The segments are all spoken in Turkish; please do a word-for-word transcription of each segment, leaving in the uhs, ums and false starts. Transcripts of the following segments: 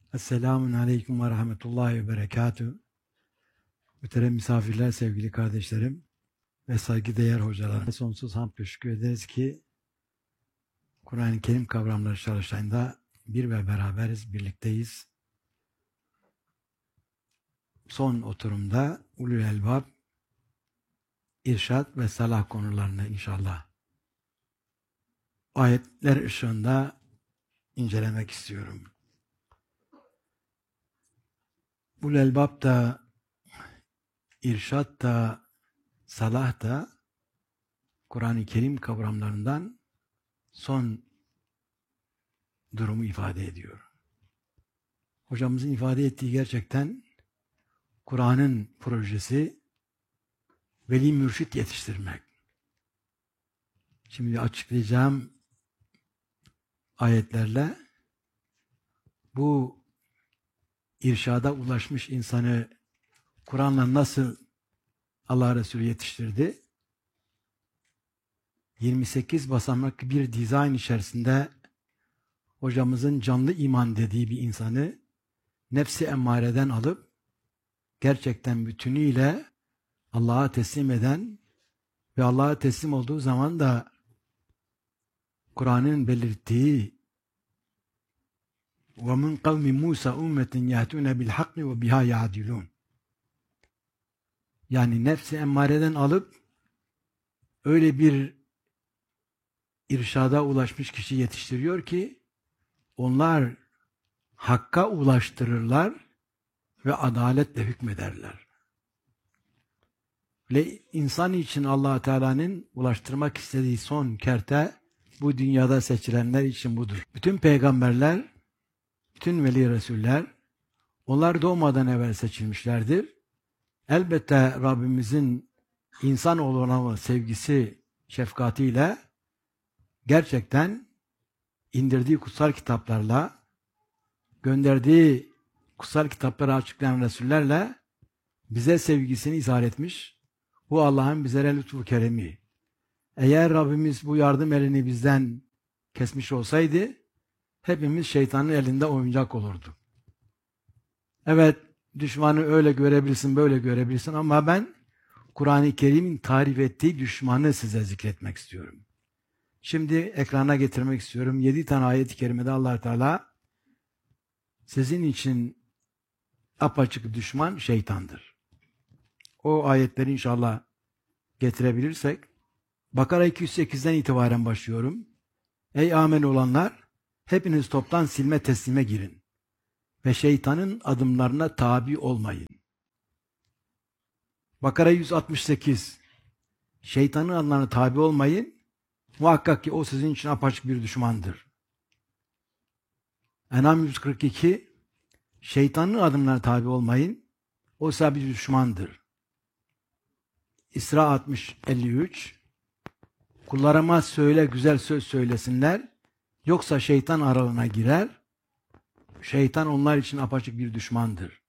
Esselamun Aleyküm ve Rahmetullahi ve Berekatühü. Muhterem misafirler, sevgili kardeşlerim ve saygıdeğer hocalarım. Sonsuz hamd ve şükür ederiz ki Kur'an-ı Kerim kavramları çalıştığında bir ve beraberiz, birlikteyiz. Son oturumda Ulul Elbab, irşad ve salah konularını inşallah ayetler ışığında incelemek istiyorum. Ulul Elbab da, irşad da, salah da Kur'an-ı Kerim kavramlarından son durumu ifade ediyor. Hocamızın ifade ettiği gerçekten Kur'an'ın projesi veli mürşit yetiştirmek. Şimdi açıklayacağım ayetlerle bu irşada ulaşmış insanı Kur'an'la nasıl Allah Resulü yetiştirdi? yirmi sekiz basamaklı bir dizayn içerisinde hocamızın canlı iman dediği bir insanı nefsi emmareden alıp gerçekten bütünüyle Allah'a teslim eden ve Allah'a teslim olduğu zaman da Kur'an'ın belirttiği وَمِنْ قَوْمِ مُوسَى اُمَّةٍ يَهْتُونَ بِالْحَقِّ وَبِهَا يَعْدِلُونَ Yani nefsi emmareden alıp öyle bir irşada ulaşmış kişi yetiştiriyor ki onlar hakka ulaştırırlar ve adaletle hükmederler. Ve insan için Allah Teala'nın ulaştırmak istediği son kerte bu dünyada seçilenler için budur. Bütün peygamberler, bütün veli resuller, onlar doğmadan evvel seçilmişlerdir. Elbette Rabbimizin insan olana sevgisi, şefkatiyle gerçekten indirdiği kutsal kitaplarla, gönderdiği kutsal kitapları açıklayan Resullerle bize sevgisini izhar etmiş. Bu Allah'ın bize lütfu keremi. Eğer Rabbimiz bu yardım elini bizden kesmiş olsaydı, hepimiz şeytanın elinde oyuncak olurdu. Evet, düşmanı öyle görebilirsin, böyle görebilirsin ama ben Kur'an-ı Kerim'in tarif ettiği düşmanı size zikretmek istiyorum. Şimdi ekrana getirmek istiyorum. Yedi tane ayet-i kerimede Allah Teala sizin için apaçık düşman şeytandır. O ayetleri inşallah getirebilirsek, Bakara iki yüz sekizden itibaren başlıyorum. Ey amen olanlar, hepiniz toptan silme teslime girin ve şeytanın adımlarına tabi olmayın. Bakara yüz altmış sekiz, şeytanın adımlarına tabi olmayın, muhakkak ki o sizin için apaçık bir düşmandır. En'am yüz kırk iki, şeytanın adımlarına tabi olmayın, o size bir düşmandır. İsra altmış elli üç, kullarıma söyle güzel söz söylesinler, yoksa şeytan aralarına girer, şeytan onlar için apaçık bir düşmandır.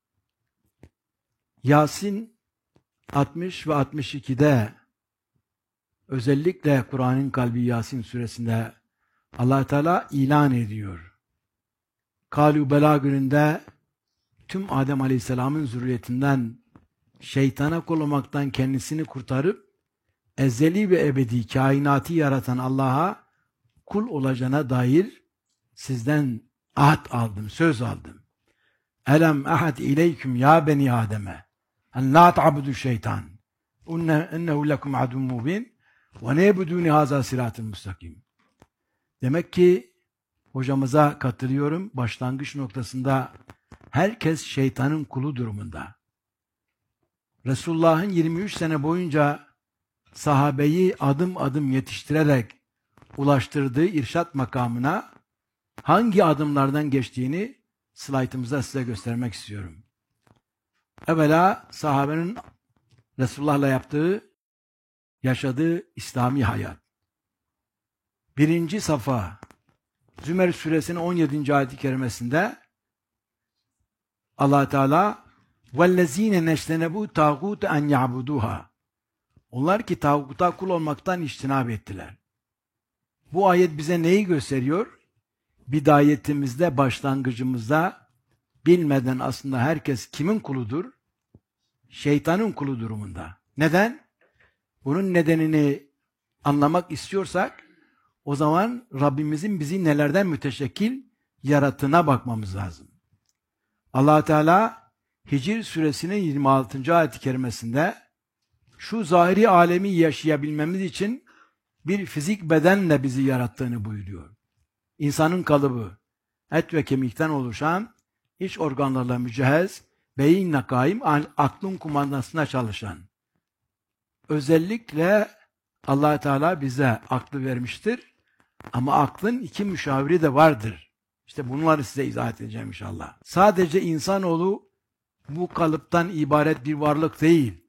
Yasin altmış ve altmış ikide özellikle Kur'an'ın kalbi Yasin suresinde Allah Teala ilan ediyor. Kalu bela gününde tüm Adem Aleyhisselam'ın zürriyetinden şeytana kul olmaktan kendisini kurtarıp ezeli ve ebedi kainatı yaratan Allah'a kul olacağına dair sizden ahd aldım, söz aldım. Elem ahad ileyküm ya beni Adem'e en la ta'budu şeytan ennehu lekum adun mubin ve nebuduni haza sıratın müstakim. Demek ki hocamıza katılıyorum. Başlangıç noktasında herkes şeytanın kulu durumunda. Resulullah'ın yirmi üç sene boyunca sahabeyi adım adım yetiştirerek ulaştırdığı irşat makamına hangi adımlardan geçtiğini slaytımızda size göstermek istiyorum. Evvela sahabenin Resulullah'la yaptığı, yaşadığı İslami hayat. Birinci safa, Zümer suresinin on yedinci ayet-i kerimesinde Allah Teala وَالَّذ۪ينَ نَشْتَنَبُوا تَاغُوتَ اَنْ يَعْبُدُوهَا Onlar ki tağuta kul olmaktan içtinab ettiler. Bu ayet bize neyi gösteriyor? Bidayetimizde, başlangıcımızda bilmeden aslında herkes kimin kuludur? Şeytanın kulu durumunda. Neden? Bunun nedenini anlamak istiyorsak o zaman Rabbimizin bizi nelerden müteşekkil yarattığına bakmamız lazım. Allah Teala Hicr suresinin yirmi altıncı ayet-i kerimesinde şu zahiri alemi yaşayabilmemiz için bir fizik bedenle bizi yarattığını buyuruyor. İnsanın kalıbı, et ve kemikten oluşan, iç organlarla mücehhez, beyinle kaim, aklın kumandasına çalışan. Özellikle Allah Teala bize aklı vermiştir. Ama aklın iki müşaviri de vardır. İşte bunları size izah edeceğim inşallah. Sadece insanoğlu bu kalıptan ibaret bir varlık değil.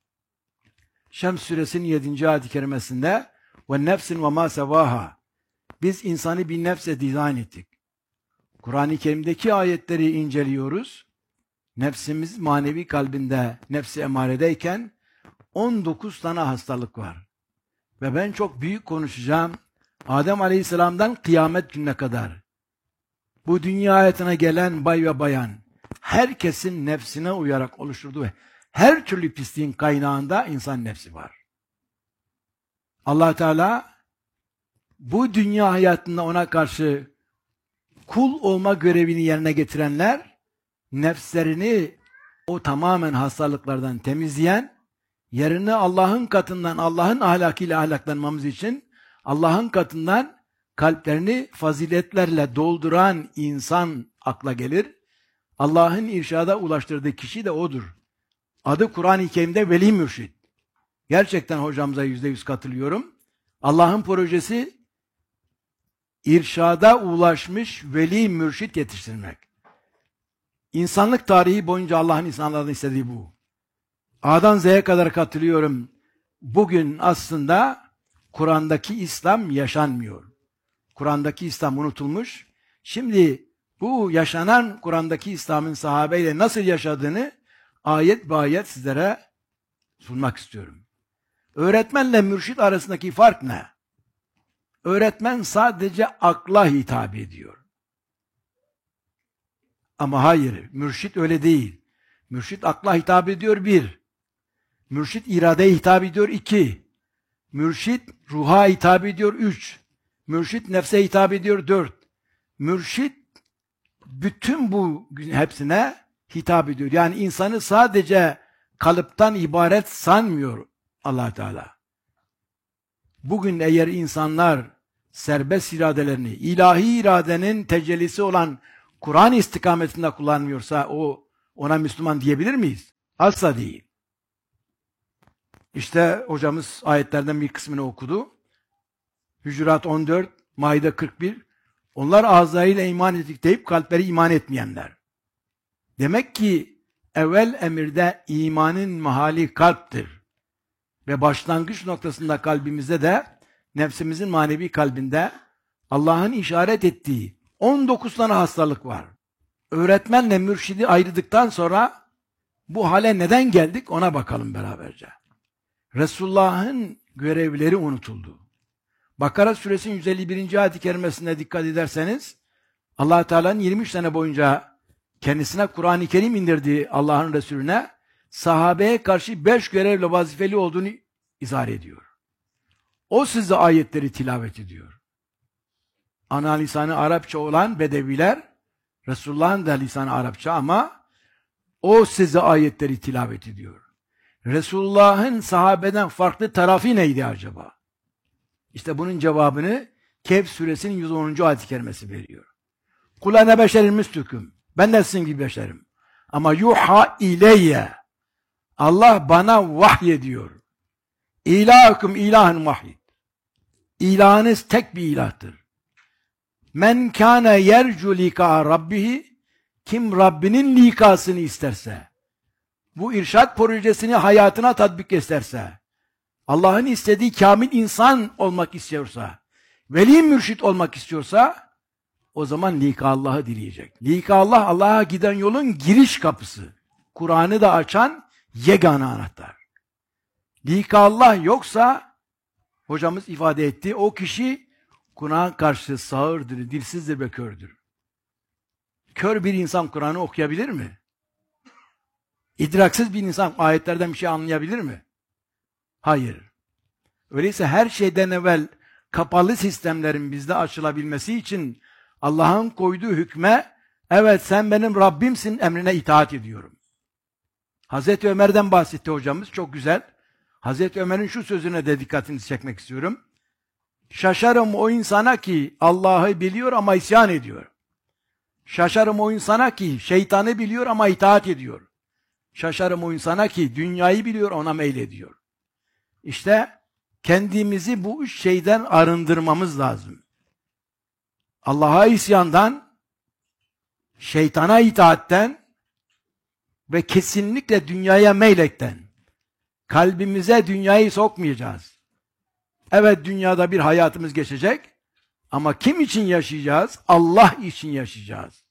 Şems suresinin yedinci ayet-i kerimesinde ve nefsin ve ma sevaha. Biz insanı bir nefse dizayn ettik. Kur'an-ı Kerim'deki ayetleri inceliyoruz. Nefsimiz manevi kalbinde nefsi emaredeyken on dokuz tane hastalık var. Ve ben çok büyük konuşacağım. Adem Aleyhisselam'dan kıyamet gününe kadar bu dünya hayatına gelen bay ve bayan herkesin nefsine uyarak oluşturduğu her türlü pisliğin kaynağında insan nefsi var. Allah Teala bu dünya hayatında ona karşı kul olma görevini yerine getirenler nefslerini o tamamen hastalıklardan temizleyen, yerine Allah'ın katından Allah'ın ahlakıyla ahlaklanmamız için Allah'ın katından kalplerini faziletlerle dolduran insan akla gelir. Allah'ın irşada ulaştırdığı kişi de odur. Adı Kur'an-ı Kerim'de Veli Mürşid. Gerçekten hocamıza yüzde yüz katılıyorum. Allah'ın projesi irşada ulaşmış Veli Mürşid yetiştirmek. İnsanlık tarihi boyunca Allah'ın insanlardan istediği bu. A'dan Z'ye kadar katılıyorum. Bugün aslında Kur'an'daki İslam yaşanmıyor. Kur'an'daki İslam unutulmuş. Şimdi bu yaşanan Kur'an'daki İslam'ın sahabeyle nasıl yaşadığını ayet be ayet sizlere sunmak istiyorum. Öğretmenle mürşit arasındaki fark ne? Öğretmen sadece akla hitap ediyor. Ama hayır, mürşit öyle değil. Mürşit akla hitap ediyor bir. Mürşit iradeye hitap ediyor iki. Mürşit ruha hitap ediyor üç. Mürşit nefse hitap ediyor dört. Mürşit bütün bu hepsine hitap ediyor. Yani insanı sadece kalıptan ibaret sanmıyor Allah Teala. Bugün eğer insanlar serbest iradelerini, ilahi iradenin tecellisi olan Kur'an istikametinde kullanmıyorsa o ona Müslüman diyebilir miyiz? Asla değil. İşte hocamız ayetlerden bir kısmını okudu. Hücurat on dört, Maide kırk bir. Onlar ağızlarıyla iman ettik deyip kalpleri iman etmeyenler. Demek ki evvel emirde imanın mahali kalptir. Ve başlangıç noktasında kalbimizde de nefsimizin manevi kalbinde Allah'ın işaret ettiği on dokuz tane hastalık var. Öğretmenle mürşidi ayırdıktan sonra bu hale neden geldik ona bakalım beraberce. Resulullah'ın görevleri unutuldu. Bakara suresinin yüz elli birinci ayet-i kerimesine dikkat ederseniz Allah Teala'nın yirmi üç sene boyunca kendisine Kur'an-ı Kerim indirdiği Allah'ın Resulüne sahabeye karşı beş görevle vazifeli olduğunu izah ediyor. O size ayetleri tilavet ediyor. Ana lisanı Arapça olan Bedeviler, Resulullah'ın da lisanı Arapça ama o size ayetleri tilavet ediyor. Resulullah'ın sahabeden farklı tarafı neydi acaba? İşte bunun cevabını Kehf suresinin yüz onuncu ayet-i kerimesi veriyor. Kul ene beşerin mislüküm. Ben de sizin gibi beşerim. Ama yuha ileyye. Allah bana vahyediyor. İlahüküm ilahın vahid. İlahınız tek bir ilahtır. Men kâne yercu lika rabbihi. Kim Rabbinin likasını isterse, bu irşad projesini hayatına tatbik isterse, Allah'ın istediği kamil insan olmak istiyorsa, veli mürşit olmak istiyorsa, o zaman lika Allah'ı dileyecek. Lika Allah, Allah'a giden yolun giriş kapısı. Kur'an'ı da açan yegane anahtar. Lika Allah yoksa, hocamız ifade etti, o kişi Kur'an karşı sağırdır, dilsizdir ve kördür. Kör bir insan Kur'an'ı okuyabilir mi? İdraksiz bir insan ayetlerden bir şey anlayabilir mi? Hayır. Öyleyse her şeyden evvel kapalı sistemlerin bizde açılabilmesi için Allah'ın koyduğu hükme, evet sen benim Rabbimsin emrine itaat ediyorum. Hazreti Ömer'den bahsetti hocamız, çok güzel. Hazreti Ömer'in şu sözüne de dikkatinizi çekmek istiyorum. Şaşarım o insana ki Allah'ı biliyor ama isyan ediyor. Şaşarım o insana ki şeytanı biliyor ama itaat ediyor. Şaşarım o insana ki dünyayı biliyor ona meylediyor. İşte kendimizi bu üç şeyden arındırmamız lazım. Allah'a isyandan, şeytana itaatten ve kesinlikle dünyaya meylekten. Kalbimize dünyayı sokmayacağız. Evet, dünyada bir hayatımız geçecek ama kim için yaşayacağız? Allah için yaşayacağız.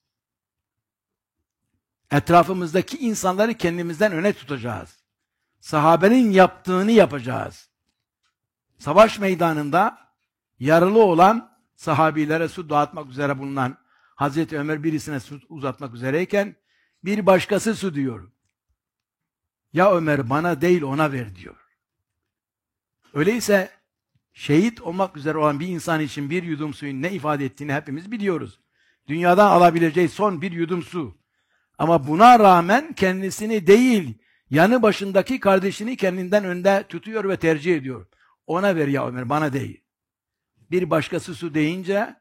Etrafımızdaki insanları kendimizden öne tutacağız. Sahabenin yaptığını yapacağız. Savaş meydanında yaralı olan sahabilere su dağıtmak üzere bulunan Hazreti Ömer birisine su uzatmak üzereyken bir başkası su diyor. Ya Ömer bana değil ona ver diyor. Öyleyse şehit olmak üzere olan bir insan için bir yudum suyun ne ifade ettiğini hepimiz biliyoruz. Dünyadan alabileceği son bir yudum su. Ama buna rağmen kendisini değil, yanı başındaki kardeşini kendinden önde tutuyor ve tercih ediyor. Ona ver ya Ömer, bana değil. Bir başkası su deyince,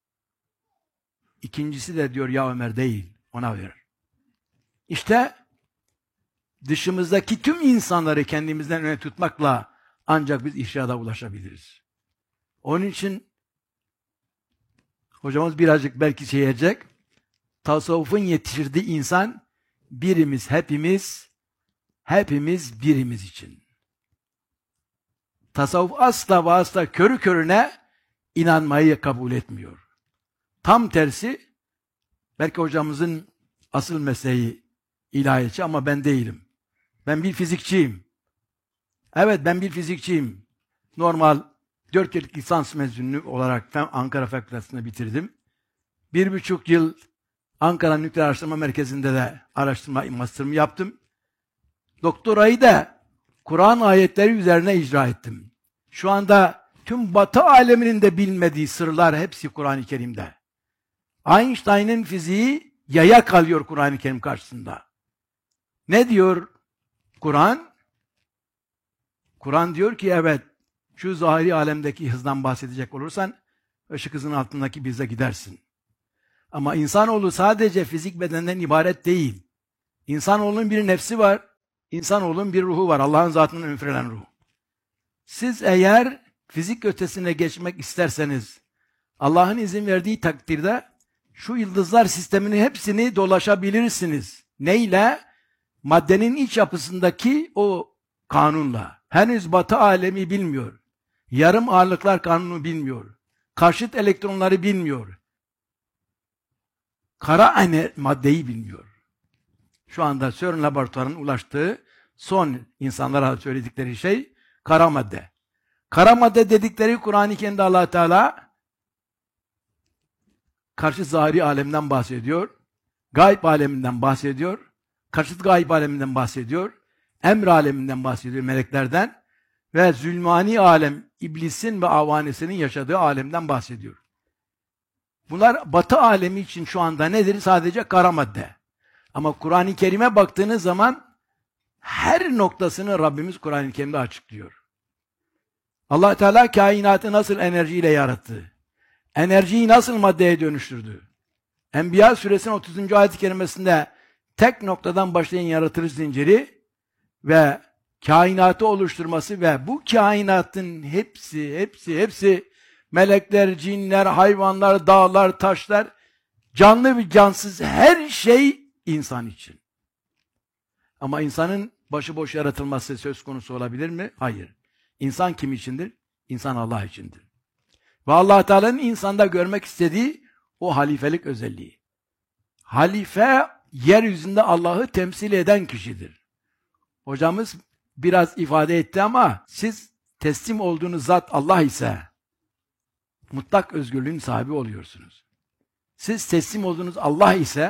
ikincisi de diyor ya Ömer değil, ona ver. İşte dışımızdaki tüm insanları kendimizden öne tutmakla ancak biz irşada ulaşabiliriz. Onun için hocamız birazcık belki şey edecek. Tasavvufun yetiştirdiği insan birimiz, hepimiz, hepimiz birimiz için. Tasavvuf asla ve asla körü körüne inanmayı kabul etmiyor. Tam tersi, belki hocamızın asıl mesleği ilahiyatçı ama ben değilim. Ben bir fizikçiyim. Evet, ben bir fizikçiyim. Normal dört yıllık lisans mezunu olarak Ankara Fakültesi'nde bitirdim. Bir buçuk yıl Ankara Nükleer Araştırma Merkezi'nde de araştırma master'ımı yaptım. Doktorayı da Kur'an ayetleri üzerine icra ettim. Şu anda tüm Batı aleminin de bilmediği sırlar hepsi Kur'an-ı Kerim'de. Einstein'ın fiziği yaya kalıyor Kur'an-ı Kerim karşısında. Ne diyor Kur'an? Kur'an diyor ki evet, şu zahiri alemdeki hızdan bahsedecek olursan, ışık hızının altındaki bir hıza gidersin. Ama insanoğlu sadece fizik bedenden ibaret değil. İnsanoğlunun bir nefsi var, insanoğlunun bir ruhu var, Allah'ın zatından üfrelen ruh. Siz eğer fizik ötesine geçmek isterseniz, Allah'ın izin verdiği takdirde şu yıldızlar sistemini hepsini dolaşabilirsiniz. Neyle? Maddenin iç yapısındaki o kanunla. Henüz Batı alemi bilmiyor. Yarım ağırlıklar kanunu bilmiyor. Karşıt elektronları bilmiyor. Kara aynı maddeyi bilmiyor. Şu anda CERN laboratuvarının ulaştığı son insanlara söyledikleri şey kara madde. Kara madde dedikleri Kur'an-ı Kerim'de Allah Teala karşıt zahiri alemden bahsediyor. Gayb aleminden bahsediyor. Karşıt gayb aleminden bahsediyor. Emr aleminden bahsediyor, meleklerden. Ve zulmani alem, iblisin ve avanesinin yaşadığı alemden bahsediyor. Bunlar Batı alemi için şu anda nedir? Sadece kara madde. Ama Kur'an-ı Kerim'e baktığınız zaman her noktasını Rabbimiz Kur'an-ı Kerim'de açıklıyor. Allah Teala kainatı nasıl enerjiyle yarattı? Enerjiyi nasıl maddeye dönüştürdü? Enbiya suresinin otuzuncu ayet-i kerimesinde tek noktadan başlayan yaratılış zinciri ve kainatı oluşturması ve bu kainatın hepsi, hepsi, hepsi melekler, cinler, hayvanlar, dağlar, taşlar, canlı ve cansız her şey insan için. Ama insanın başıboş yaratılması söz konusu olabilir mi? Hayır. İnsan kim içindir? İnsan Allah içindir. Ve Allah Teala'nın insanda görmek istediği o halifelik özelliği. Halife yeryüzünde Allah'ı temsil eden kişidir. Hocamız biraz ifade etti ama siz teslim olduğunuz zat Allah ise mutlak özgürlüğün sahibi oluyorsunuz. Siz teslim olduğunuz Allah ise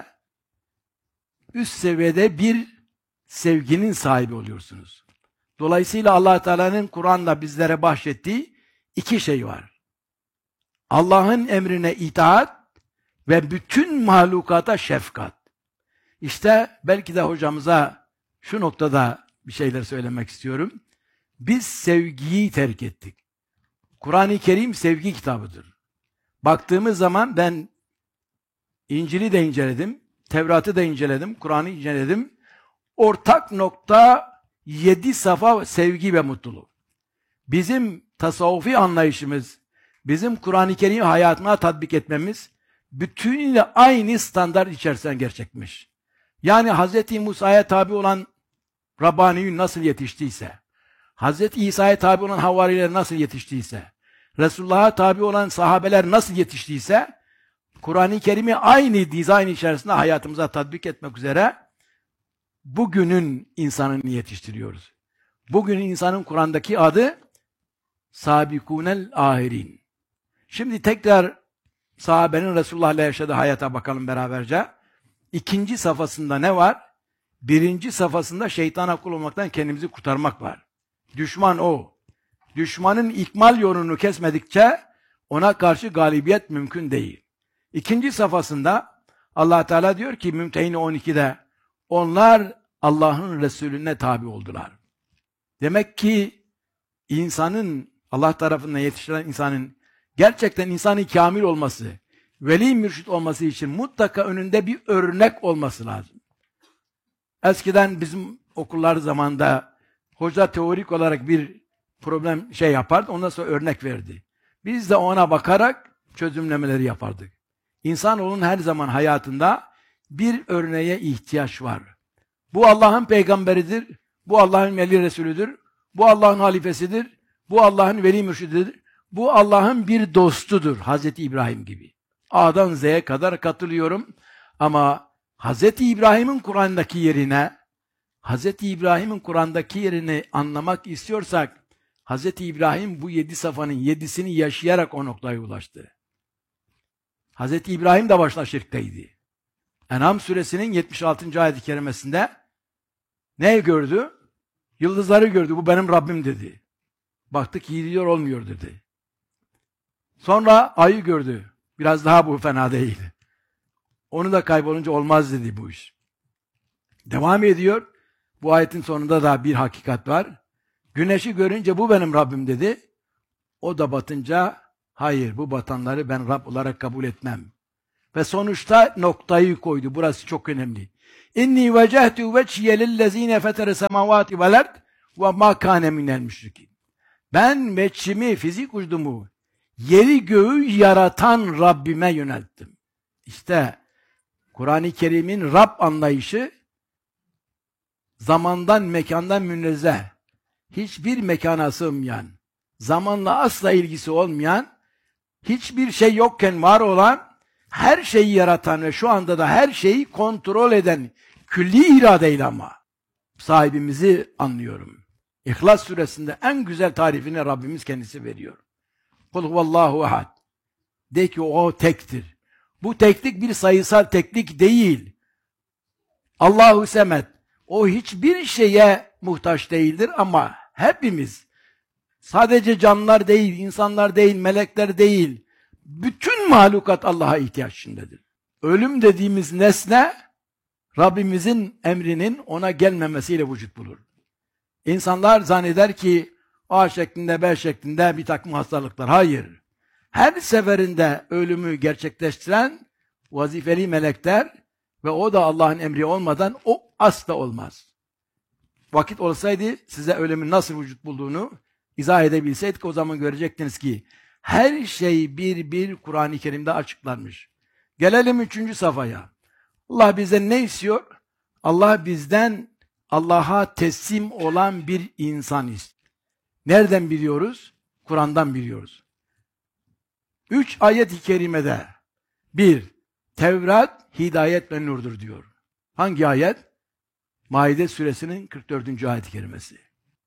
üst seviyede bir sevginin sahibi oluyorsunuz. Dolayısıyla Allah Teala'nın Kur'an'da bizlere bahşettiği iki şey var. Allah'ın emrine itaat ve bütün mahlukata şefkat. İşte belki de hocamıza şu noktada bir şeyler söylemek istiyorum. Biz sevgiyi terk ettik. Kur'an-ı Kerim sevgi kitabıdır. Baktığımız zaman ben İncil'i de inceledim, Tevrat'ı da inceledim, Kur'an'ı inceledim. Ortak nokta yedi safa sevgi ve mutluluk. Bizim tasavvufi anlayışımız, bizim Kur'an-ı Kerim'i hayatına tatbik etmemiz, bütünüyle aynı standart içerisinde gerçekmiş. Yani Hz. Musa'ya tabi olan Rabbani'nin nasıl yetiştiyse, Hz. İsa'ya tabi olan havariler nasıl yetiştiyse, Resulullah'a tabi olan sahabeler nasıl yetiştiyse, Kur'an-ı Kerim'i aynı dizayn içerisinde hayatımıza tatbik etmek üzere bugünün insanını yetiştiriyoruz. Bugünün insanın Kur'an'daki adı Sabikunel Ahirin. Şimdi tekrar sahabenin Resulullah'la yaşadığı hayata bakalım beraberce. İkinci safhasında ne var? Birinci safhasında şeytana kul olmaktan kendimizi kurtarmak var. Düşman o. Düşmanın ikmal yolunu kesmedikçe ona karşı galibiyet mümkün değil. İkinci safhasında Allah Teala diyor ki Mümtehine on ikide onlar Allah'ın Resulüne tabi oldular. Demek ki insanın Allah tarafından yetiştirilen insanın gerçekten insanı kamil olması, veli mürşit olması için mutlaka önünde bir örnek olması lazım. Eskiden bizim okullar zamanında hoca teorik olarak bir problem şey yapardı, ondan sonra örnek verdi. Biz de ona bakarak çözümlemeleri yapardık. İnsanoğlunun her zaman hayatında bir örneğe ihtiyaç var. Bu Allah'ın peygamberidir, bu Allah'ın veli Resulüdür, bu Allah'ın halifesidir, bu Allah'ın veli mürşididir, bu Allah'ın bir dostudur, Hazreti İbrahim gibi. A'dan Z'ye kadar katılıyorum ama Hazreti İbrahim'in Kur'an'daki yerine, Hazreti İbrahim'in Kur'an'daki yerini anlamak istiyorsak, Hazreti İbrahim bu yedi safhanın yedisini yaşayarak o noktaya ulaştı. Hazreti İbrahim de başta şirkteydi. En'am suresinin yetmiş altıncı ayet-i kerimesinde ne gördü? Yıldızları gördü. Bu benim Rabbim dedi. Baktık gidiyor olmuyor dedi. Sonra ayı gördü. Biraz daha bu fena değil. Onu da kaybolunca olmaz dedi bu iş. Devam ediyor. Bu ayetin sonunda da bir hakikat var. Güneşi görünce bu benim Rabbim dedi. O da batınca hayır bu batanları ben Rab olarak kabul etmem. Ve sonuçta noktayı koydu. Burası çok önemli. İnni vecehtu veciye lillezine fetere semavati vel ard ve ma kâne minel müşrikin. Ben veçhimi, fizik ucumu, yeri göğü yaratan Rabbime yönelttim. İşte Kur'an-ı Kerim'in Rab anlayışı zamandan, mekandan münezzeh, hiçbir mekana sığmayan, zamanla asla ilgisi olmayan, hiçbir şey yokken var olan, her şeyi yaratan ve şu anda da her şeyi kontrol eden külli iradeyle ama sahibimizi anlıyorum. İhlas suresinde en güzel tarifini Rabbimiz kendisi veriyor. Kul huvallahu ehad. De ki o tektir. Bu teklik bir sayısal teklik değil. Allahu semed. O hiçbir şeye muhtaç değildir ama hepimiz, sadece canlılar değil, insanlar değil, melekler değil, bütün mahlukat Allah'a ihtiyaç içindedir. Ölüm dediğimiz nesne, Rabbimizin emrinin ona gelmemesiyle vücut bulur. İnsanlar zanneder ki A şeklinde, B şeklinde bir takım hastalıklar. Hayır. Her seferinde ölümü gerçekleştiren vazifeli melekler ve o da Allah'ın emri olmadan o asla olmaz. Vakit olsaydı size ölümün nasıl vücut bulduğunu izah edebilseydik o zaman görecektiniz ki her şey bir bir Kur'an-ı Kerim'de açıklanmış. Gelelim üçüncü safhaya. Allah bizden ne istiyor? Allah bizden Allah'a teslim olan bir insan istiyor. Nereden biliyoruz? Kur'an'dan biliyoruz. Üç ayet-i kerimede bir, Tevrat hidayet ve nurdur diyor. Hangi ayet? Maide suresinin kırk dördüncü ayet-i kerimesi.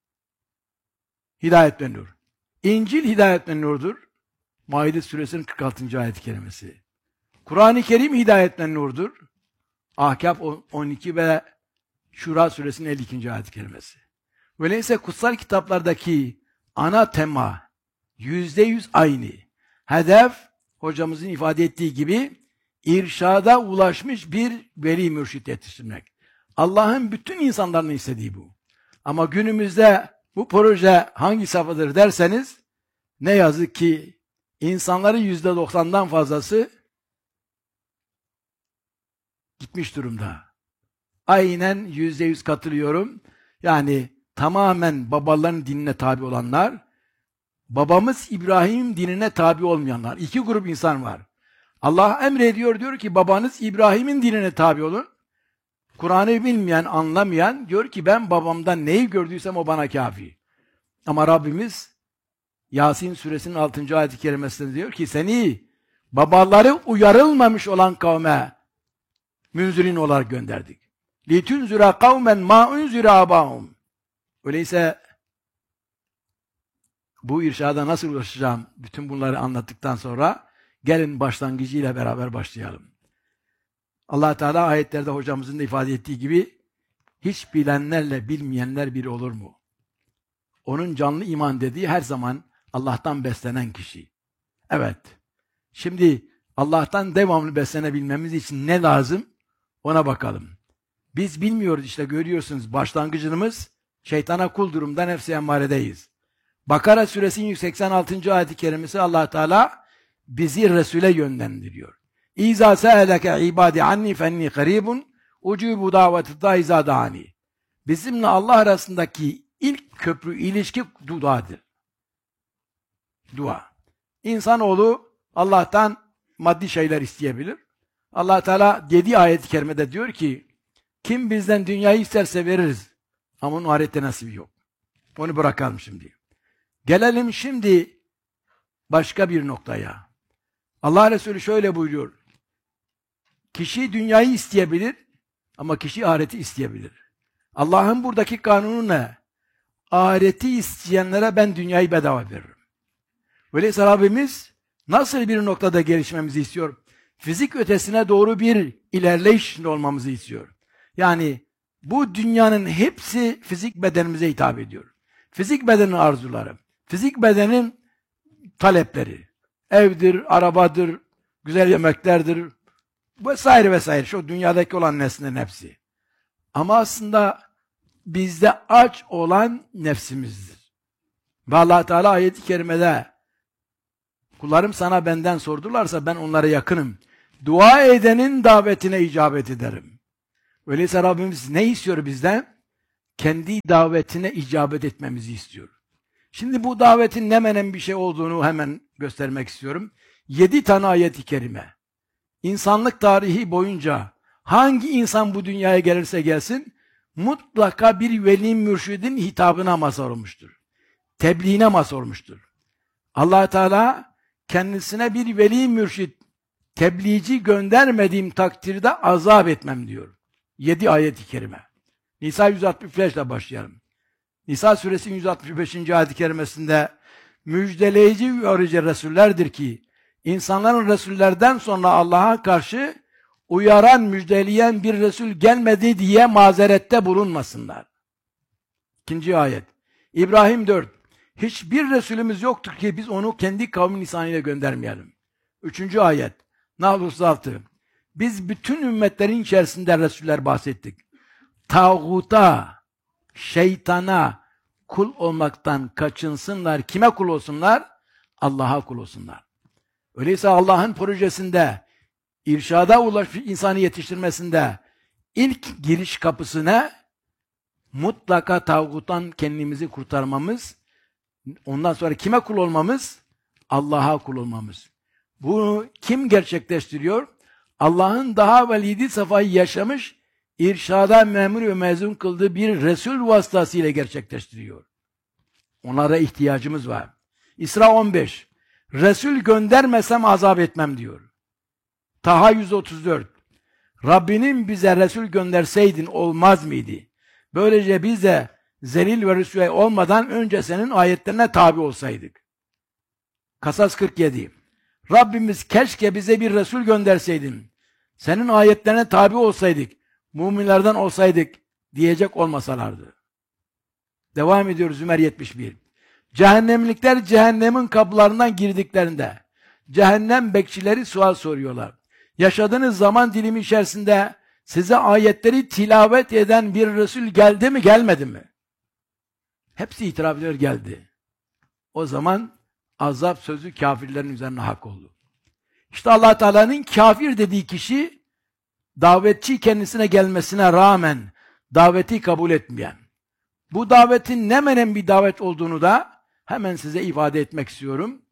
Hidayet ve nur. İncil hidayet ve nurdur. Maide suresinin kırk altıncı ayet-i kerimesi. Kur'an-ı Kerim hidayetle nurdur. Ahkaf on iki ve Şura suresinin elli ikinci ayet-i kerimesi. Öyleyse kutsal kitaplardaki ana tema yüzde yüz aynı. Hedef, hocamızın ifade ettiği gibi, irşada ulaşmış bir veli mürşit yetiştirmek. Allah'ın bütün insanların istediği bu. Ama günümüzde bu proje hangi safhadır derseniz, ne yazık ki insanların yüzde doksandan fazlası gitmiş durumda. Aynen yüzde yüz katılıyorum. Yani tamamen babaların dinine tabi olanlar, babamız İbrahim dinine tabi olmayanlar. İki grup insan var. Allah emrediyor, diyor ki babanız İbrahim'in dinine tabi olun. Kur'an'ı bilmeyen, anlamayan diyor ki ben babamdan neyi gördüysem o bana kafi. Ama Rabbimiz Yasin suresinin altıncı ayet-i kerimesinde diyor ki seni babaları uyarılmamış olan kavme münzirin olarak gönderdik. لِتُنْزُرَ قَوْمًا مَا اُنْزُرَ آبَاهُمْ. Öyleyse bu irşada nasıl ulaşacağım? Bütün bunları anlattıktan sonra gelin başlangıcıyla beraber başlayalım. Allah Teala ayetlerde hocamızın da ifade ettiği gibi hiç bilenlerle bilmeyenler bir olur mu? Onun canlı iman dediği her zaman Allah'tan beslenen kişi. Evet. Şimdi Allah'tan devamlı beslenebilmemiz için ne lazım? Ona bakalım. Biz bilmiyoruz işte, görüyorsunuz başlangıcımız şeytana kul durumda, nefsi emmaredeyiz. Bakara suresinin yüz seksen altıncı ayet-i kerimesi Allah Teala bizi Resul'e yönlendiriyor. İza se'eleke ibadi anni fenni qaribun ucubu davetid iza dani. Bizimle Allah arasındaki ilk köprü ilişki duadır. Dua. İnsanoğlu Allah'tan maddi şeyler isteyebilir. Allah Teala yedi ayet-i kerimede diyor ki kim bizden dünyayı isterse veririz. Ama onun ahirette nasibi yok. Onu bırakalım şimdi. Gelelim şimdi başka bir noktaya. Allah Resulü şöyle buyuruyor. Kişi dünyayı isteyebilir ama kişi ahireti isteyebilir. Allah'ın buradaki kanunu ne? Ahireti isteyenlere ben dünyayı bedava veririm. Öyleyse Rabbimiz nasıl bir noktada gelişmemizi istiyor? Fizik ötesine doğru bir ilerleyiş içinde olmamızı istiyor. Yani bu dünyanın hepsi fizik bedenimize hitap ediyor. Fizik bedenin arzuları, fizik bedenin talepleri, evdir, arabadır, güzel yemeklerdir, vesaire vesaire, şu dünyadaki olan nesnenin hepsi. Ama aslında bizde aç olan nefsimizdir. Ve Allah Teala ayet-i kerimede kullarım sana benden sordularsa ben onlara yakınım. Dua edenin davetine icabet ederim. Öyleyse Rabbimiz ne istiyor bizden? Kendi davetine icabet etmemizi istiyor. Şimdi bu davetin ne menen bir şey olduğunu hemen göstermek istiyorum. Yedi tane ayet-i kerime. İnsanlık tarihi boyunca hangi insan bu dünyaya gelirse gelsin mutlaka bir veli mürşidin hitabına mazhar olmuştur. Tebliğine mazhar olmuştur. Allah Teala kendisine bir veli mürşid, tebliğci göndermediğim takdirde azap etmem diyor. Yedi ayet-i kerime. Nisa yüz altmış beş ile başlayalım. Nisa suresinin yüz altmış beşinci ayet-i kerimesinde müjdeleyici ve uyarıcı resullerdir ki insanların resullerden sonra Allah'a karşı uyaran, müjdeleyen bir resul gelmedi diye mazerette bulunmasınlar. İkinci ayet. İbrahim dört. Hiçbir resulümüz yoktur ki biz onu kendi kavmin lisanıyla göndermeyelim. Üçüncü ayet. Nahl otuz altı. Biz bütün ümmetlerin içerisinde resuller bahsettik. Tağuta, şeytana kul olmaktan kaçınsınlar. Kime kul olsunlar? Allah'a kul olsunlar. Öyleyse Allah'ın projesinde, irşada ulaşmış insanı yetiştirmesinde ilk giriş kapısı ne? Mutlaka tağuttan kendimizi kurtarmamız, ondan sonra kime kul olmamız? Allah'a kul olmamız. Bunu kim gerçekleştiriyor? Allah'ın daha evvel yedi safhayı yaşamış, irşada memur ve mezun kıldığı bir Resul vasıtasıyla gerçekleştiriyor. Onlara ihtiyacımız var. İsra on beş. Resul göndermesem azap etmem diyor. Taha yüz otuz dört. Rabbinin bize Resul gönderseydin olmaz mıydı? Böylece biz de zelil ve rüsve olmadan önce senin ayetlerine tabi olsaydık. Kasas kırk yedi. Rabbimiz keşke bize bir Resul gönderseydin. Senin ayetlerine tabi olsaydık, müminlerden olsaydık diyecek olmasalardı. Devam ediyoruz Zümer yetmiş bir. Cehennemlikler cehennemin kapılarından girdiklerinde cehennem bekçileri sual soruyorlar. Yaşadığınız zaman dilimi içerisinde size ayetleri tilavet eden bir Resul geldi mi gelmedi mi? Hepsi itiraf ediyor geldi. O zaman azap sözü kafirlerin üzerine hak oldu. İşte Allah Teala'nın kafir dediği kişi davetçi kendisine gelmesine rağmen daveti kabul etmeyen. Bu davetin ne menen bir davet olduğunu da hemen size ifade etmek istiyorum.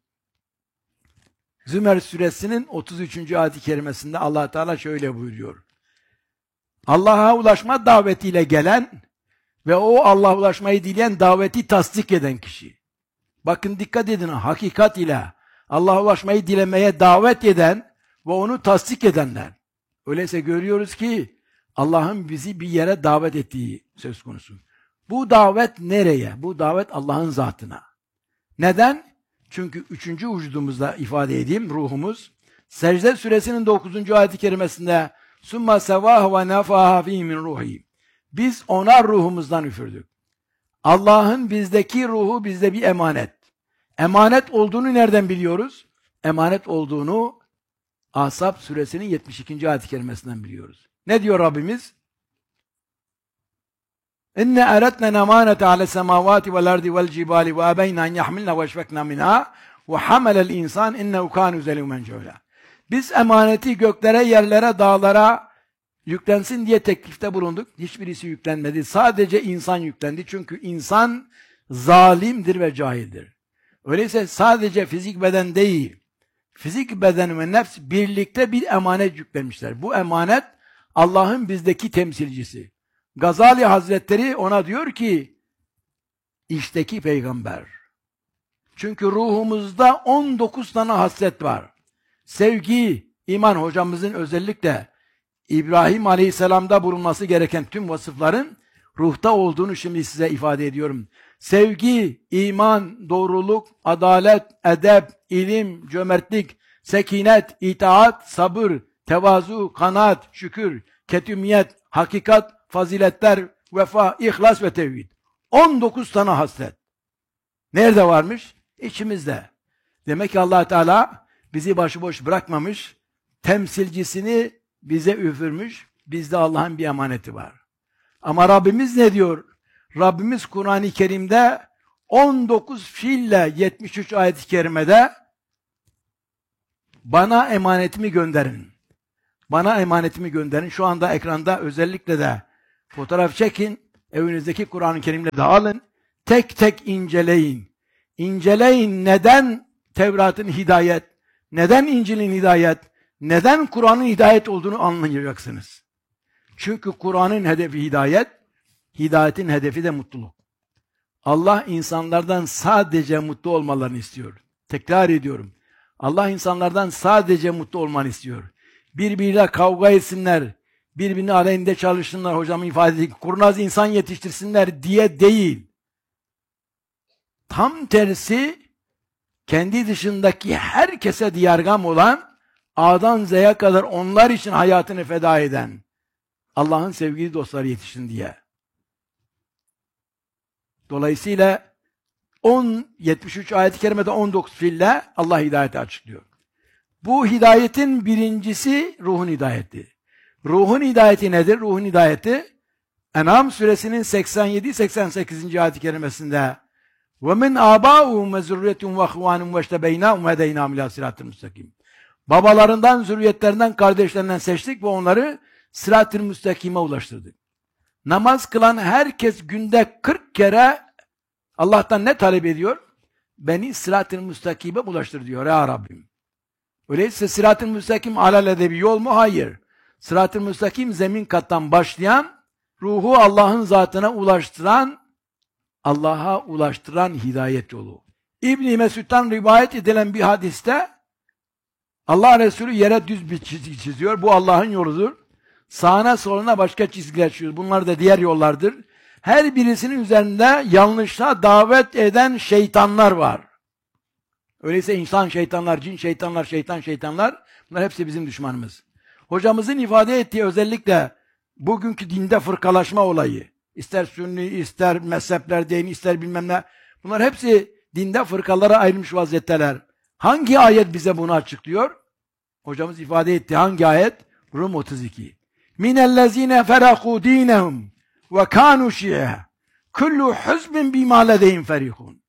Zümer suresinin otuz üçüncü ayet-i kerimesinde Allah Teala şöyle buyuruyor. Allah'a ulaşma davetiyle gelen ve o Allah'a ulaşmayı dileyen daveti tasdik eden kişi. Bakın dikkat edin, hakikat ile Allah'a ulaşmayı dilemeye davet eden ve onu tasdik edenler. Öyleyse görüyoruz ki Allah'ın bizi bir yere davet ettiği söz konusu. Bu davet nereye? Bu davet Allah'ın zatına. Neden? Çünkü üçüncü vücudumuzda ifade edeyim, ruhumuz. Secde suresinin dokuzuncu ayet-i kerimesinde ثُمَّ سَوَاهُ وَنَفَاهَ ف۪ي مِنْ رُوحِهِ Biz ona ruhumuzdan üfürdük. Allah'ın bizdeki ruhu bizde bir emanet. Emanet olduğunu nereden biliyoruz? Emanet olduğunu Ahzab suresinin yetmiş ikinci ayet-i kerimesinden biliyoruz. Ne diyor Rabbimiz? İnne eretnen emanete ale semavati vel ardi vel cibali ve ebeyna en yahmilna ve eşfekna minha ve hamelel insan innehu kânu zelûmen cehûlâ. Biz emaneti göklere, yerlere, dağlara yüklensin diye teklifte bulunduk. Hiçbirisi yüklenmedi. Sadece insan yüklendi. Çünkü insan zalimdir ve cahildir. Öyleyse sadece fizik beden değil, fizik beden ve nefs birlikte bir emanet yüklemişler. Bu emanet Allah'ın bizdeki temsilcisi. Gazali Hazretleri ona diyor ki, işteki peygamber. Çünkü ruhumuzda on dokuz tane haslet var. Sevgi, iman, hocamızın özellikle İbrahim Aleyhisselam'da bulunması gereken tüm vasıfların ruhta olduğunu şimdi size ifade ediyorum. Sevgi, iman, doğruluk, adalet, edep, ilim, cömertlik, sekinet, itaat, sabır, tevazu, kanaat, şükür, ketümiyet, hakikat, faziletler, vefa, ihlas ve tevhid. on dokuz tane haslet. Nerede varmış? İçimizde. Demek ki Allah Teala bizi başıboş bırakmamış, temsilcisini bize üfürmüş, bizde Allah'ın bir emaneti var. Ama Rabbimiz ne diyor? Rabbimiz Kur'an-ı Kerim'de on dokuz fiille yetmiş üç ayet-i kerimede bana emanetimi gönderin. Bana emanetimi gönderin. Şu anda ekranda özellikle de fotoğraf çekin, evinizdeki Kur'an-ı Kerim'le de alın, tek tek inceleyin. İnceleyin neden Tevrat'ın hidayet, neden İncil'in hidayet, neden Kur'an'ın hidayet olduğunu anlayacaksınız. Çünkü Kur'an'ın hedefi hidayet, hidayetin hedefi de mutluluk. Allah insanlardan sadece mutlu olmalarını istiyor. Tekrar ediyorum. Allah insanlardan sadece mutlu olmanı istiyor. Birbiriyle kavga etsinler, birbirinin aleyhinde çalışsınlar, hocamın ifade ettiği kurnaz insan yetiştirsinler diye değil. Tam tersi, kendi dışındaki herkese diyargam olan, A'dan Z'ye kadar onlar için hayatını feda eden Allah'ın sevgili dostları yetişsin diye. Dolayısıyla on yetmiş üç ayet-i kerimede on dokuz fiille Allah hidayeti açıklıyor. Bu hidayetin birincisi ruhun hidayeti. Ruhun hidayeti nedir? Ruhun hidayeti En'am suresinin seksen yedi seksen sekizinci ayet-i kerimesinde وَمِنْ آبَاؤُهُمْ وَزُرِّيَّتُهُمْ وَاَخْوَانُهُمْ وَاَشْتَبَيْنَاهُمْ وَهَدَيْنَاهُمْ اِلَى صِرَاطٍ müstakim. Babalarından, zürriyetlerinden, kardeşlerinden seçtik ve onları sırat-ı müstakime ulaştırdık. Namaz kılan herkes günde kırk kere Allah'tan ne talep ediyor? Beni sırat-ı müstakime ulaştır diyor ya Rabbim. Öyleyse sırat-ı müstakim alelade bir yol mu? Hayır. Sırat-ı müstakim zemin kattan başlayan, ruhu Allah'ın zatına ulaştıran, Allah'a ulaştıran hidayet yolu. İbn-i Mesud'dan rivayet edilen bir hadiste Allah Resulü yere düz bir çizgi çiziyor. Bu Allah'ın yoludur. Sağına soluna başka çizgiler çiziyor. Bunlar da diğer yollardır. Her birisinin üzerinde yanlışa davet eden şeytanlar var. Öyleyse insan şeytanlar, cin şeytanlar, şeytan şeytanlar, bunlar hepsi bizim düşmanımız. Hocamızın ifade ettiği özellikle bugünkü dinde fırkalaşma olayı, ister sünni, ister mezhepler deyin, ister bilmem ne, bunlar hepsi dinde fırkalara ayrılmış vaziyetteler. Hangi ayet bize bunu açıklıyor? Hocamız ifade etti. Hangi ayet? Rum otuz iki. Minellezine feraku dinehum ve kanu şi'a. Kullu huzbin bima ledeyhim ferihun.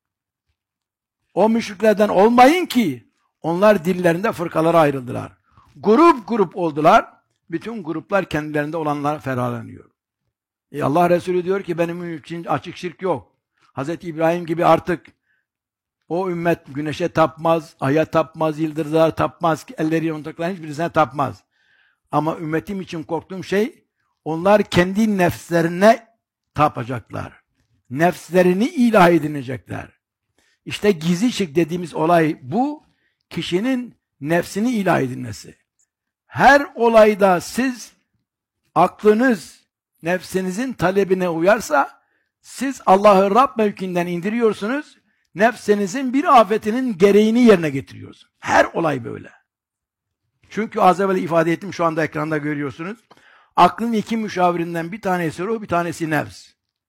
O müşriklerden olmayın ki onlar dillerinde fırkalara ayrıldılar. Grup grup oldular. Bütün gruplar kendilerinde olanlar ferahlanıyor. E Allah Resulü diyor ki benim için açık şirk yok. Hazreti İbrahim gibi artık o ümmet güneşe tapmaz, aya tapmaz, yıldızlara tapmaz, elleri yontakların hiçbirisine tapmaz. Ama ümmetim için korktuğum şey, onlar kendi nefslerine tapacaklar. Nefslerini ilah edinecekler. İşte gizli şirk dediğimiz olay bu, kişinin nefsini ilah edinmesi. Her olayda siz, aklınız, nefsinizin talebine uyarsa, siz Allah'ı Rab mevkiinden indiriyorsunuz, nefsinizin bir afetinin gereğini yerine getiriyorsunuz. Her olay böyle. Çünkü az evvel ifade ettim, şu anda ekranda görüyorsunuz. Aklın iki müşavirinden bir tanesi ruh, bir tanesi nefs.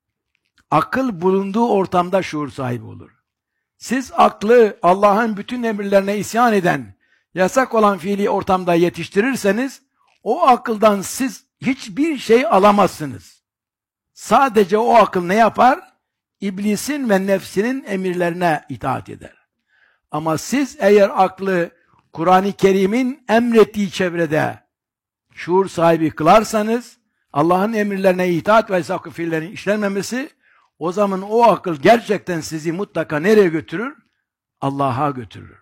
Akıl bulunduğu ortamda şuur sahibi olur. Siz aklı Allah'ın bütün emirlerine isyan eden, yasak olan fiili ortamda yetiştirirseniz, o akıldan siz hiçbir şey alamazsınız. Sadece o akıl ne yapar? İblisin ve nefsinin emirlerine itaat eder. Ama siz eğer aklı Kur'an-ı Kerim'in emrettiği çevrede şuur sahibi kılarsanız, Allah'ın emirlerine itaat ve yasak fiillerin işlenmemesi, o zaman o akıl gerçekten sizi mutlaka nereye götürür? Allah'a götürür.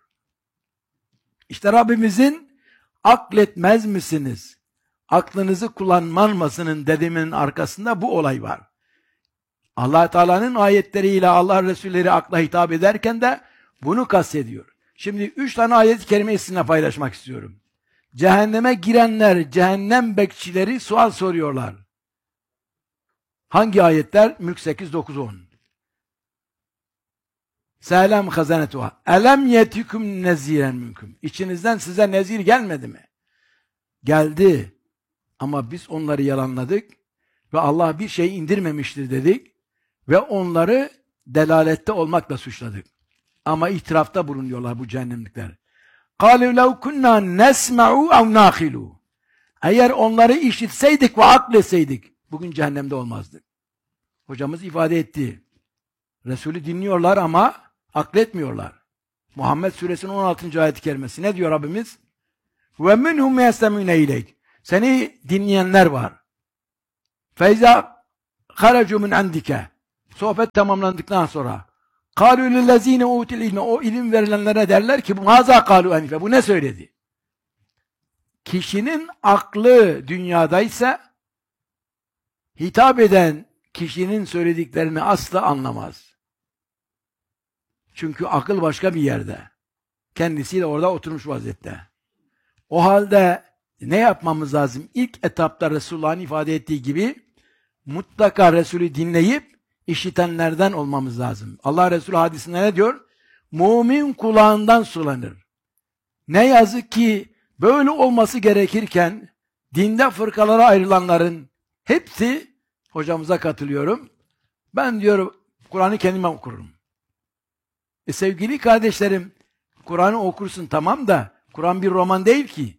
İşte Rabbimizin akletmez misiniz? Aklınızı kullanmazsınız dediğimin arkasında bu olay var. Allah Teala'nın ayetleriyle Allah Resulleri akla hitap ederken de bunu kastediyor. Şimdi üç tane ayet-i kerimeyi sizinle paylaşmak istiyorum. Cehenneme girenler, cehennem bekçileri sual soruyorlar. Hangi ayetler? Mülk sekiz, dokuz, on. Selam hazanetuha. Elem yetikum neziren minkum. İçinizden size nezir gelmedi mi? Geldi. Ama biz onları yalanladık ve Allah bir şey indirmemiştir dedik ve onları delalette olmakla suçladık. Ama itirafta bulunuyorlar bu cehennemlikler. قَالُوا لَوْ كُنَّا نَسْمَعُوا اَوْ نَاخِلُوا. Eğer onları işitseydik ve akletseydik, bugün cehennemde olmazdık. Hocamız ifade etti. Resulü dinliyorlar ama akletmiyorlar. Muhammed Suresinin on altıncı ayet-i kerimesi. Ne diyor Rabbimiz? وَمِنْهُمْ يَسْتَمِعُونَ اِلَيْكَ. Seni dinleyenler var. فَاِذَا خَرَجُوا مِنْ عَنْدِكَ. Sohbet tamamlandıktan sonra قَالُوا لِلَّذ۪ينَ اُوتِ الْاِلْمَ. O ilim verilenlere derler ki مَاذَا قَالُوا اَنِفَ. Bu ne söyledi? Kişinin aklı dünyadaysa hitap eden kişinin söylediklerini asla anlamaz. Çünkü akıl başka bir yerde. Kendisiyle orada oturmuş vaziyette. O halde ne yapmamız lazım? İlk etapta Resulullah'ın ifade ettiği gibi mutlaka Resulü dinleyip işitenlerden olmamız lazım. Allah Resulü hadisinde ne diyor? Mümin kulağından sulanır. Ne yazık ki böyle olması gerekirken dinde fırkalara ayrılanların hepsi, hocamıza katılıyorum, ben diyor Kur'an'ı kendime okurum. E sevgili kardeşlerim, Kur'an'ı okursun tamam da Kur'an bir roman değil ki.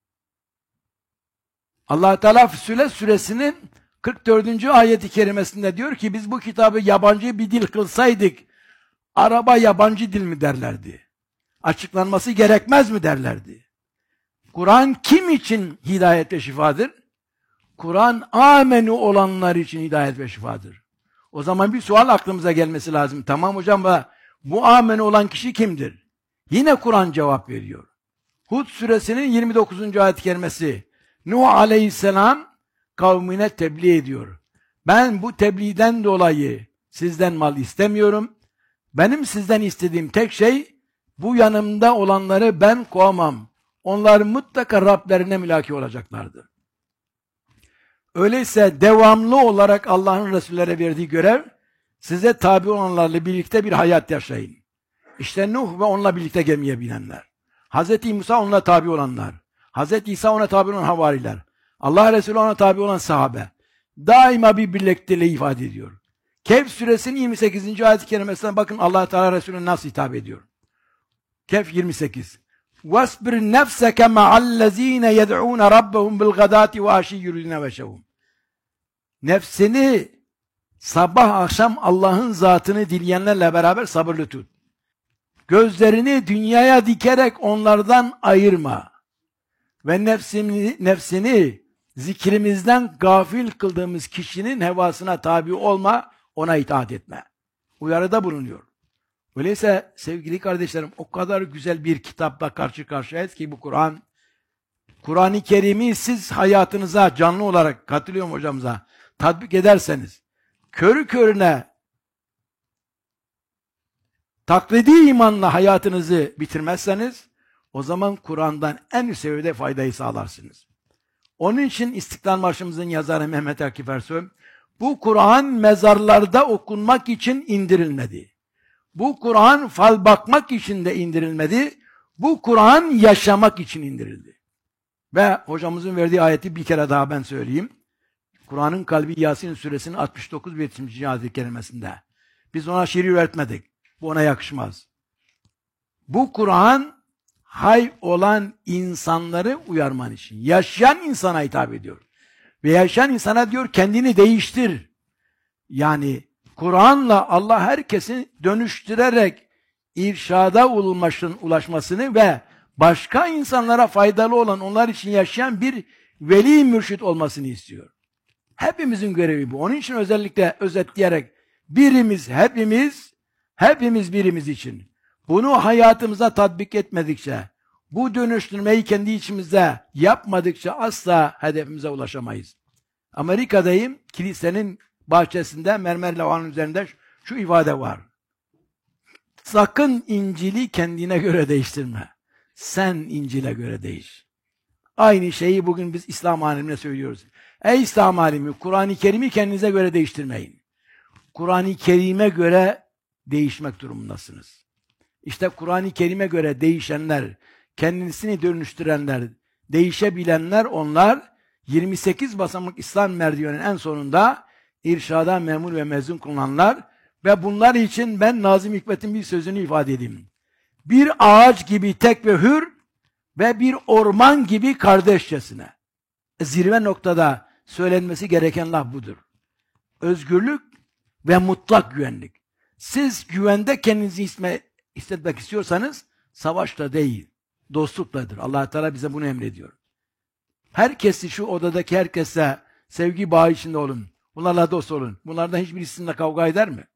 Allah Teala Füssilet suresinin kırk dördüncü ayeti kerimesinde diyor ki biz bu kitabı yabancı bir dil kılsaydık araba yabancı dil mi derlerdi? Açıklanması gerekmez mi derlerdi? Kur'an kim için hidayet ve şifadır? Kur'an amenu olanlar için hidayet ve şifadır. O zaman bir sual aklımıza gelmesi lazım. Tamam hocam, bu amenu olan kişi kimdir? Yine Kur'an cevap veriyor. Hud suresinin yirmi dokuzuncu ayet-i kerimesi. Nuh aleyhisselam kavmine tebliğ ediyor. Ben bu tebliğden dolayı sizden mal istemiyorum. Benim sizden istediğim tek şey, bu yanımda olanları ben kovamam. Onlar mutlaka Rablerine mülaki olacaklardır. Öyleyse devamlı olarak Allah'ın Resullere verdiği görev, size tabi olanlarla birlikte bir hayat yaşayın. İşte Nuh ve onunla birlikte gemiye binenler. Hazreti Musa onunla tabi olanlar. Hazreti İsa ona tabi olan havariler. Allah Resulü ona tabi olan sahabe. Daima bir birlikteliği ifade ediyor. Kehf suresinin yirmi sekizinci ayet-i kerimesine bakın Allah Teala Resulü'ne nasıl hitap ediyor. Kehf yirmi sekiz. وَاسْبِرْ نَفْسَكَ مَعَ الَّذ۪ينَ يَدْعُونَ رَبَّهُمْ بِالْغَدَاتِ وَعَشِيِّ يُرِيدُونَ وَجْهَهُ. Nefsini sabah akşam Allah'ın zatını dileyenlerle beraber sabırlı tut. Gözlerini dünyaya dikerek onlardan ayırma. Ve nefsini, nefsini zikrimizden gafil kıldığımız kişinin hevasına tabi olma, ona itaat etme. Uyarıda bulunuyor. Öyleyse sevgili kardeşlerim, o kadar güzel bir kitapla karşı karşıyayız ki bu Kur'an. Kur'an-ı Kerim'i siz hayatınıza canlı olarak, katılıyorum hocamıza, tatbik ederseniz, körü körüne taklidi imanla hayatınızı bitirmezseniz, o zaman Kur'an'dan en üst seviyede faydayı sağlarsınız. Onun için İstiklal Marşımızın yazarı Mehmet Akif Ersoy, bu Kur'an mezarlarda okunmak için indirilmedi. Bu Kur'an fal bakmak için de indirilmedi. Bu Kur'an yaşamak için indirildi. Ve hocamızın verdiği ayeti bir kere daha ben söyleyeyim. Kur'an'ın kalbi Yasin suresinin altmış dokuz ve yetmişinci ayet-i kerimesinde. Biz ona şiir üretmedik. Bu ona yakışmaz. Bu Kur'an hay olan insanları uyarman için. Yaşayan insana hitap ediyor. Ve yaşayan insana diyor kendini değiştir. Yani Kur'an'la Allah herkesi dönüştürerek irşada ulaşmasını ve başka insanlara faydalı olan, onlar için yaşayan bir veli mürşit olmasını istiyor. Hepimizin görevi bu. Onun için özellikle özetleyerek birimiz, hepimiz, hepimiz birimiz için. Bunu hayatımıza tatbik etmedikçe, bu dönüştürmeyi kendi içimizde yapmadıkça asla hedefimize ulaşamayız. Amerika'dayım, kilisenin bahçesinde, mermer levhanın üzerinde şu ifade var. Sakın İncil'i kendine göre değiştirme. Sen İncil'e göre değiş. Aynı şeyi bugün biz İslam alemine söylüyoruz. Ey İslam alemi, Kur'an-ı Kerim'i kendinize göre değiştirmeyin. Kur'an-ı Kerim'e göre değişmek durumundasınız. İşte Kur'an-ı Kerim'e göre değişenler, kendisini dönüştürenler, değişebilenler onlar, yirmi sekiz basamak İslam merdiveninin en sonunda irşada memur ve mezun kılınanlar ve bunlar için ben Nazım Hikmet'in bir sözünü ifade edeyim. Bir ağaç gibi tek ve hür ve bir orman gibi kardeşçesine. Zirve noktada söylenmesi gereken laf budur. Özgürlük ve mutlak güvenlik. Siz güvende kendinizi hissetmek istiyorsanız savaşla değil, dostlukladır. Allah Teala bize bunu emrediyor. Herkesi, şu odadaki herkese sevgi bağı içinde olun. Bunlarla dost olun. Bunlardan hiçbirisininle kavga eder mi?